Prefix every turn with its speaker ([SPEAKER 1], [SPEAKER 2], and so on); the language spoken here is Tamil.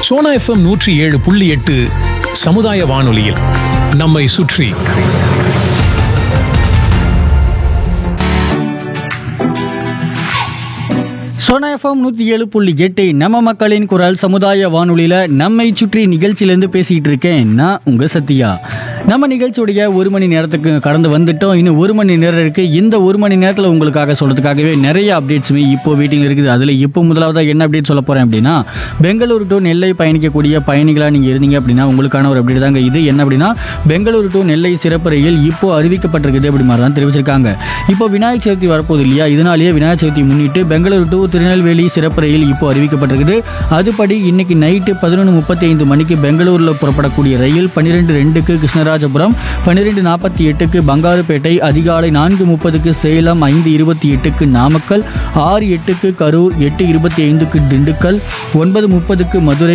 [SPEAKER 1] சோனா எஃப்எம் 107.8 சமுதாய வானொலியில் நம்மை சுற்றி.
[SPEAKER 2] சோனா எஃப்எம் 107.8 நம்ம மக்களின் குரல் சமுதாய வானொலியில் நம்மை சுற்றி நிகழ்ச்சியிலேருந்து பேசிக்கிட்டு இருக்கேன் நான் உங்கள் சத்யா. நம்ம நிகழ்ச்சியுடைய ஒரு மணி நேரத்துக்கு கடந்து வந்துட்டோம். இன்னும் ஒரு மணி நேரம் இருக்குது. இந்த ஒரு மணி நேரத்தில் உங்களுக்காக சொல்கிறதுக்காகவே நிறைய அப்டேட்ஸுமே இப்போ வெயிட்டிங் இருக்குது. அதில் இப்போ முதலாவதாக என்ன அப்டேட் சொல்ல போகிறேன் அப்படின்னா, பெங்களூரு டு நெல்லை பயணிக்கக்கூடிய பயணிகளாக நீங்கள் இருந்தீங்க அப்படின்னா உங்களுக்கான ஒரு அப்டேட் தாங்க இது. என்ன அப்படின்னா, பெங்களூரு டு நெல்லை சிறப்பு ரயில் இப்போ அறிவிக்கப்பட்டிருக்குது அப்படி மாதிரி தான் தெரிவிச்சிருக்காங்க. இப்போ விநாயகர் சதுர்த்தி வரப்போகுது இல்லையா, இதனாலேயே விநாயகர் சதுர்த்தி முன்னிட்டு பெங்களூரு டு திருநெல்வேலி சிறப்பு ரயில் இப்போ அறிவிக்கப்பட்டிருக்குது. அதுபடி இன்னைக்கு நைட்டு 11:35 மணிக்கு பெங்களூரில் புறப்படக்கூடிய ரயில் 12:02க்கு கிருஷ்ணராஜபுரம், 12:48க்கு பங்காருப்பேட்டை, அதிகாலை 4:30க்கு சேலம், 5:28க்கு நாமக்கல், 6:08க்கு கரூர், 8:25க்கு திண்டுக்கல், 9:30க்கு மதுரை,